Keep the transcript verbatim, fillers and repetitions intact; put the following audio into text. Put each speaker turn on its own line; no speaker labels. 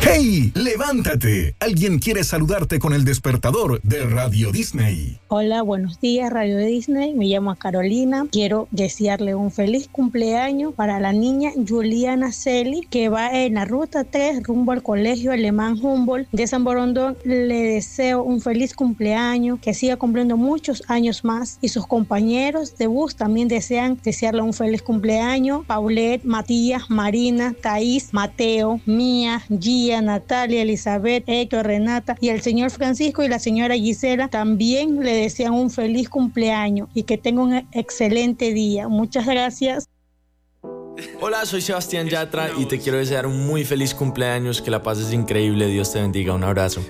¡Hey! ¡Levántate! Alguien quiere saludarte con el despertador de Radio Disney.
Hola, buenos días, Radio Disney. Me llamo Carolina. Quiero desearle un feliz cumpleaños para la niña Juliana Celi, que va en la ruta tres rumbo al Colegio Alemán Humboldt de San Borondón. Le deseo un feliz cumpleaños, que siga cumpliendo muchos años más. Y sus compañeros de bus también desean desearle un feliz cumpleaños. Paulette, Matías, Marina, Thaís, Mateo, Mía, Gia, Natalia, Elizabeth, Héctor, Renata y el señor Francisco y la señora Gisela también le desean un feliz cumpleaños y que tenga un excelente día. Muchas gracias.
Hola, soy Sebastián Yatra y te quiero desear un muy feliz cumpleaños, que la pases increíble, Dios te bendiga, un abrazo.